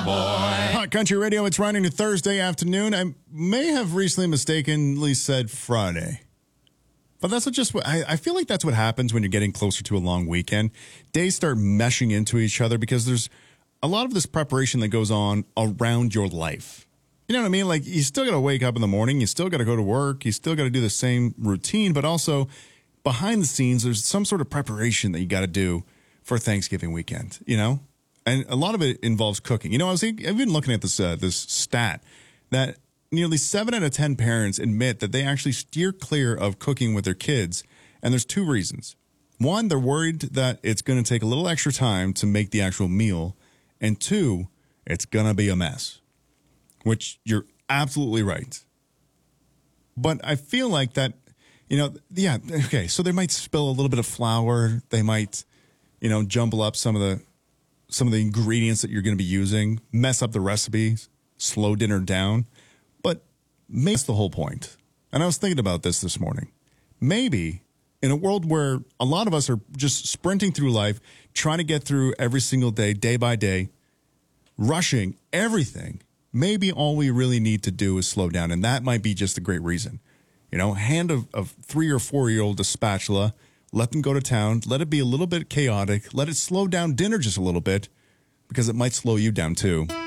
Hot Country Radio, it's running to Thursday afternoon. I may have recently mistakenly said Friday. But that's just what I feel like that's what happens when you're getting closer to a long weekend. Days start meshing into each other because there's a lot of this preparation that goes on around your life. You know what I mean? Like, you still got to wake up in the morning. You still got to go to work. You still got to do the same routine. But also, behind the scenes, there's some sort of preparation that you got to do for Thanksgiving weekend, you know? And a lot of it involves cooking. You know, I've been looking at this stat that nearly 7 out of 10 parents admit that they actually steer clear of cooking with their kids. And there's two reasons. One, they're worried that it's going to take a little extra time to make the actual meal. And two, it's going to be a mess, which you're absolutely right. But I feel like that, you know, yeah, okay, so they might spill a little bit of flour. They might, you know, jumble up some of the ingredients that you're going to be using, mess up the recipes, slow dinner down. But maybe that's the whole point. And I was thinking about this morning. Maybe in a world where a lot of us are just sprinting through life, trying to get through every single day, day by day, rushing everything, maybe all we really need to do is slow down. And that might be just a great reason. You know, hand a 3 or 4-year-old a spatula, let them go to town, let it be a little bit chaotic, let it slow down dinner just a little bit, because it might slow you down too.